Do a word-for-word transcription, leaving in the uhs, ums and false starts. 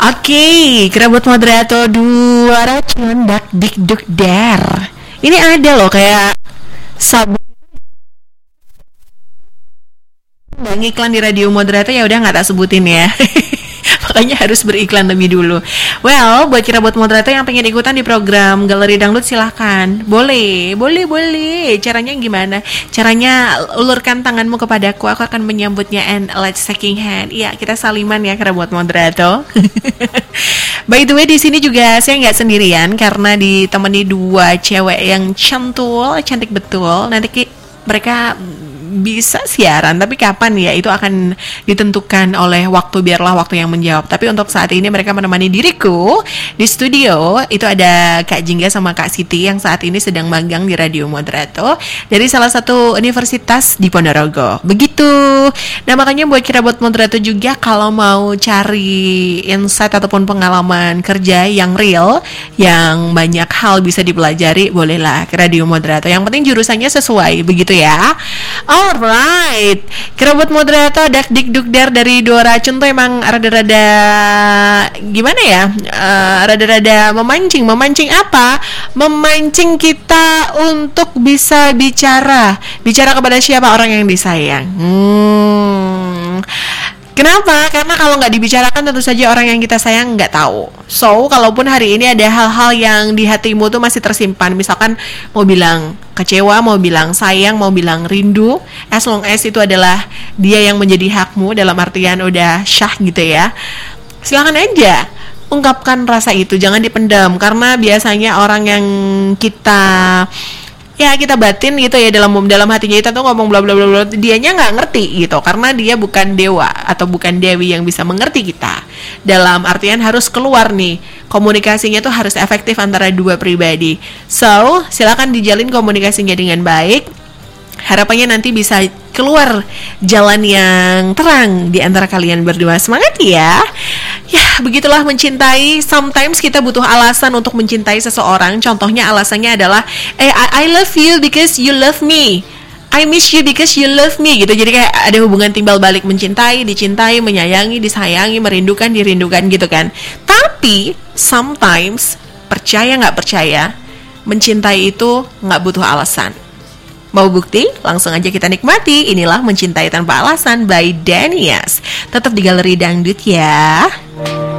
Oke, kerabut moderator dua racun dak dik duk der. Ini ada loh kayak sabun iklan di radio moderator, ya udah nggak tak sebutin ya. Makanya harus beriklan lebih dulu. Well, buat kira buat moderator yang pengen ikutan di program Galeri Dangdut silahkan. Boleh, boleh, boleh. Caranya gimana? Caranya ulurkan tanganmu kepadaku, aku akan menyambutnya and let's shaking hand. Iya, kita saliman ya kira buat moderator. By the way, di sini juga saya nggak sendirian karena ditemani dua cewek yang cantul, cantik betul. Nanti ki- mereka bisa siaran, tapi kapan ya itu akan ditentukan oleh waktu, biarlah waktu yang menjawab. Tapi untuk saat ini mereka menemani diriku di studio. Itu ada Kak Jingga sama Kak Siti yang saat ini sedang magang di Radio Moderato dari salah satu universitas di Ponorogo. Begitu. Nah, makanya buat kira buat Moderato juga kalau mau cari insight ataupun pengalaman kerja yang real, yang banyak hal bisa dipelajari, bolehlah ke Radio Moderato. Yang penting jurusannya sesuai, begitu ya. Alright, kerabut moderator dak dik duk der dari dua racun tuh emang rada-rada gimana ya, uh, rada-rada memancing. Memancing apa? Memancing kita untuk bisa bicara. Bicara kepada siapa? Orang yang disayang. Hmm Kenapa? Karena kalau nggak dibicarakan tentu saja orang yang kita sayang nggak tahu. So, kalaupun hari ini ada hal-hal yang di hatimu tuh masih tersimpan, misalkan mau bilang kecewa, mau bilang sayang, mau bilang rindu, as long as itu adalah dia yang menjadi hakmu, dalam artian udah syah gitu ya, silakan aja ungkapkan rasa itu, jangan dipendam. Karena biasanya orang yang kita ya kita batin gitu ya, dalam dalam hatinya kita tuh ngomong bla bla bla bla, dianya nggak ngerti gitu, karena dia bukan dewa atau bukan dewi yang bisa mengerti kita. Dalam artian harus keluar nih, komunikasinya tuh harus efektif antara dua pribadi. So silakan dijalin komunikasinya dengan baik. Harapannya nanti bisa keluar jalan yang terang di antara kalian berdua. Semangat ya. Ya, begitulah mencintai. Sometimes kita butuh alasan untuk mencintai seseorang. Contohnya alasannya adalah eh, I, I love you because you love me, I miss you because you love me gitu. Jadi kayak ada hubungan timbal balik, mencintai, dicintai, menyayangi, disayangi, merindukan, dirindukan gitu kan. Tapi sometimes, percaya gak percaya, mencintai itu gak butuh alasan. Mau bukti? Langsung aja kita nikmati. Inilah Mencintai Tanpa Alasan by Danias. Tetap di Galeri Dangdut ya.